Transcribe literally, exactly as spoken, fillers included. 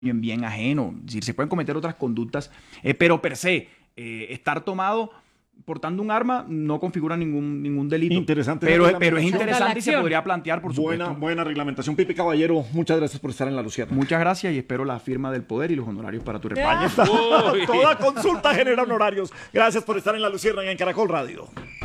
en bien ajeno. Es decir, se pueden cometer otras conductas, eh, pero per se, eh, estar tomado portando un arma no configura ningún, ningún delito. Interesante. Pero, pero es interesante y se acción. podría plantear, por Buena, supuesto. buena reglamentación. Pipe Caballero, muchas gracias por estar en La Luciérnaga. Muchas gracias y espero la firma del poder y los honorarios para tu Ahí repaño. está. Toda consulta genera honorarios. Gracias por estar en La Luciérnaga en Caracol Radio.